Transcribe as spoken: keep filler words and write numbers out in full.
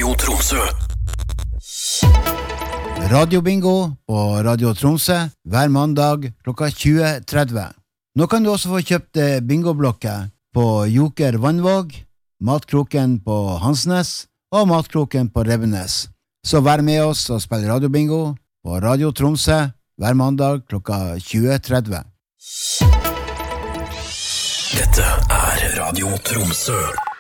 Radio Tromsø. Radiobingo på Radio Tromsø hver mandag klokka tjue tretti. Nå kan du også få kjøpt bingoblokker på Joker Vannvåg, Matkroken på Hansnes og Matkroken på Rebbenes. Så vær med oss og spill radiobingo på Radio Tromsø hver mandag klokka tjue tretti. Dette er Radio Tromsø.